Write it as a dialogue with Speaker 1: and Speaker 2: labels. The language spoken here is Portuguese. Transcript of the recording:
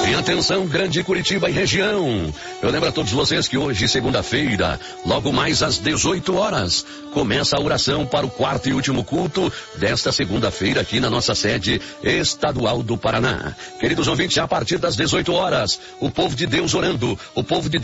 Speaker 1: E atenção, Grande Curitiba e região. Eu lembro a todos vocês que hoje, segunda-feira, logo mais às 18 horas, começa a oração para o quarto e último culto desta segunda-feira aqui na nossa sede estadual do Paraná. Queridos ouvintes, a partir das 18 horas, o povo de Deus orando, o povo de